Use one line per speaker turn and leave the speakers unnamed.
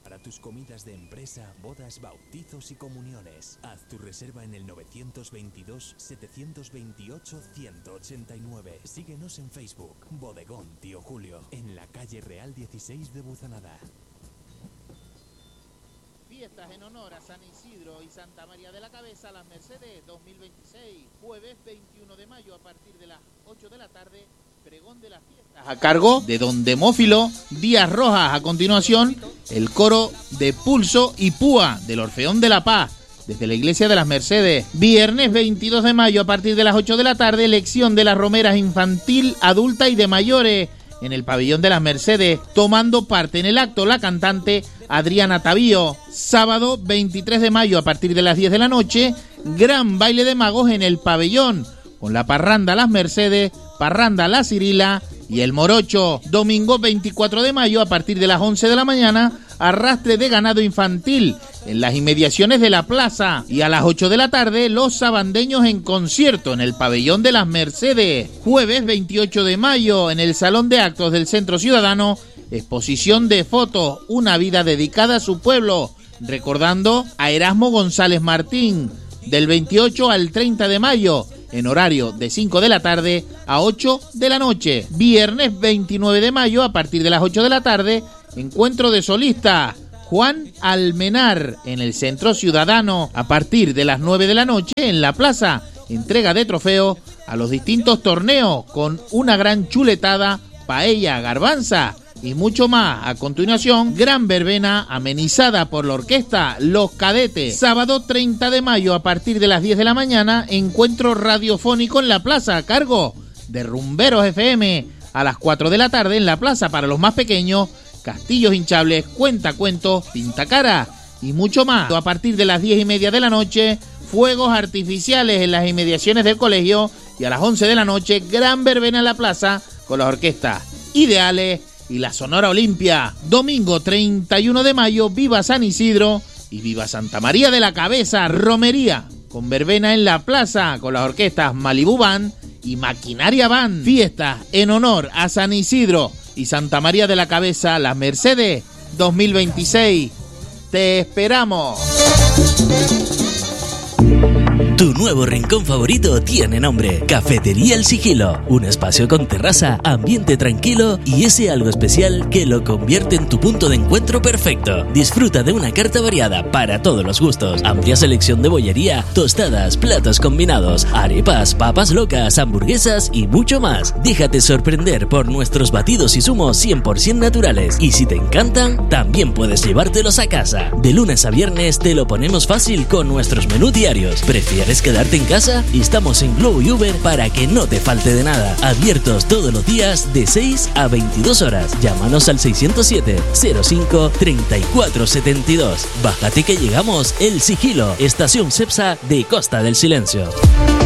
Para tus comidas de empresa, bodas, bautizos y comuniones. Haz tu reserva en el 922-728-189. Síguenos en Facebook. Bodegón Tío Julio, en la calle Real 16 de Buzanada.
Fiestas en honor a San Isidro y Santa María de la Cabeza, Las Mercedes 2026. Jueves 21 de mayo a partir de las 8 de la tarde. Pregón de las fiestas a cargo de Don Demófilo Díaz Rojas. A continuación, el coro de Pulso y Púa del Orfeón de la Paz desde la Iglesia de las Mercedes. Viernes 22 de mayo a partir de las 8 de la tarde, elección de las romeras infantil, adulta y de mayores en el pabellón de las Mercedes, tomando parte en el acto la cantante Adriana Tavío. Sábado 23 de mayo a partir de las 10 de la noche, gran baile de magos en el pabellón con la parranda Las Mercedes, parranda La Cirila y el Morocho. Domingo 24 de mayo a partir de las 11 de la mañana, arrastre de ganado infantil en las inmediaciones de la plaza, y a las 8 de la tarde los sabandeños en concierto en el pabellón de las Mercedes. Jueves 28 de mayo en el Salón de Actos del Centro Ciudadano, exposición de fotos, una vida dedicada a su pueblo, recordando a Erasmo González Martín, del 28 al 30 de mayo, en horario de 5 de la tarde a 8 de la noche. Viernes 29 de mayo a partir de las 8 de la tarde, encuentro de solistas, Juan Almenar en el Centro Ciudadano. A partir de las 9 de la noche en la plaza, entrega de trofeos a los distintos torneos con una gran chuletada, paella, garbanza y mucho más. A continuación, gran verbena amenizada por la orquesta Los Cadetes. Sábado 30 de mayo a partir de las 10 de la mañana, encuentro radiofónico en la plaza a cargo de Rumberos FM. A las 4 de la tarde en la plaza para los más pequeños, castillos hinchables, cuentacuentos, pintacara y mucho más. A partir de las 10:30 de la noche, fuegos artificiales en las inmediaciones del colegio, y a las 11 de la noche, gran verbena en la plaza con las orquestas Ideales y la Sonora Olimpia. Domingo 31 de mayo, viva San Isidro y viva Santa María de la Cabeza, romería con verbena en la plaza con las orquestas Malibu Band y Maquinaria Band. Fiestas en honor a San Isidro y Santa María de la Cabeza, Las Mercedes 2026. ¡Te esperamos!
Tu nuevo rincón favorito tiene nombre: Cafetería El Sigilo. Un espacio con terraza, ambiente tranquilo y ese algo especial que lo convierte en tu punto de encuentro perfecto. Disfruta de una carta variada para todos los gustos, amplia selección de bollería, tostadas, platos combinados, arepas, papas locas, hamburguesas y mucho más. Déjate sorprender por nuestros batidos y zumos 100% naturales, y si te encantan, también puedes llevártelos a casa. De lunes a viernes te lo ponemos fácil con nuestros menús diarios. ¿Prefieres quedarte en casa? Estamos en Globo y Uber para que no te falte de nada. Abiertos todos los días de 6 a 22 horas. Llámanos al 607-05-3472. Bájate que llegamos. El Sigilo, estación Cepsa de Costa del Silencio.